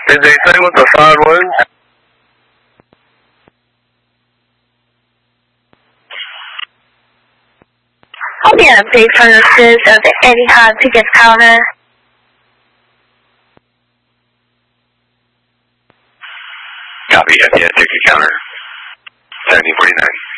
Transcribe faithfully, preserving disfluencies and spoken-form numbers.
Did they say what the side was? I'll get an update from the Sis of the Etihad tickets counter. Copy, Etihad ticket counter, seventeen forty-nine.